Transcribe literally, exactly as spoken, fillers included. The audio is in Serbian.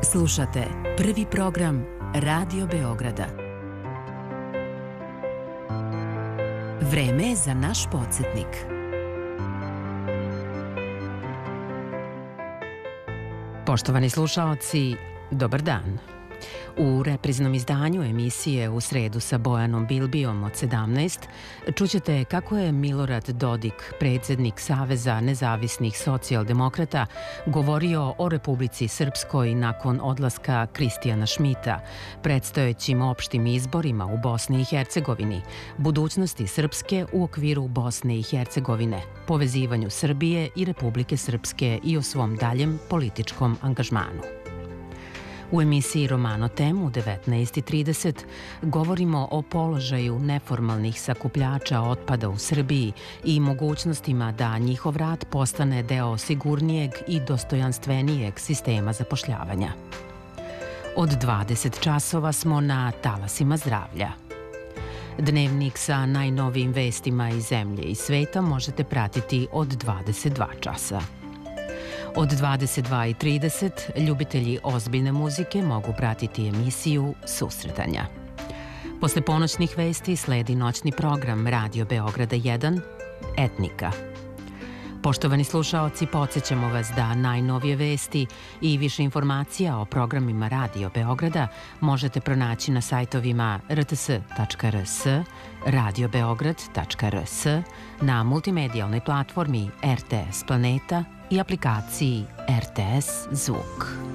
Slušate prvi program Radio Beograda. Vreme je za naš podsjetnik. Poštovani slušaoci, dobar dan. U repriznom izdanju emisije U sredu sa Bojanom Bilbijom od sedamnaest čućete kako je Milorad Dodik, predsjednik Saveza nezavisnih socijaldemokrata, govorio o Republici Srpskoj nakon odlaska Kristijana Šmita, predstojećim opštim izborima u Bosni i Hercegovini, budućnosti Srpske u okviru Bosne i Hercegovine, povezivanju Srbije i Republike Srpske i o svom daljem političkom angažmanu. U emisiji Romano Tem u devetnaest i trideset govorimo o položaju neformalnih sakupljača otpada u Srbiji i mogućnostima da njihov rad postane deo sigurnijeg i dostojanstvenijeg sistema zapošljavanja. Od dvadeset časova smo na talasima zdravlja. Dnevnik sa najnovijim vestima iz zemlje i sveta možete pratiti od dvadeset dva časa. Od dvadeset dva i trideset ljubitelji ozbiljne muzike mogu pratiti emisiju Susretanja. Posle ponoćnih vesti sledi noćni program Radio Beograda jedan, Etnika. Poštovani slušaoci, podsjećamo vas da najnovije vesti i više informacija o programima Radio Beograda možete pronaći na sajtovima r t s tačka r s, radio beograd tačka r s, na multimedijalnoj platformi R T S Planeta i aplikaciji R T S Zvuk.